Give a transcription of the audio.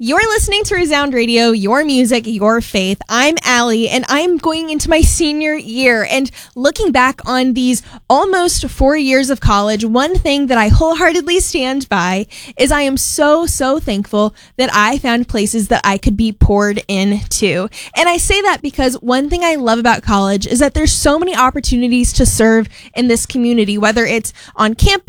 You're listening to Resound Radio, your music, your faith. I'm Allie, and I'm going into my senior year. And looking back on these almost 4 years of college, one thing that I wholeheartedly stand by is I am so thankful that I found places that I could be poured into. And I say that because one thing I love about college is that there's so many opportunities to serve in this community, whether it's on campus,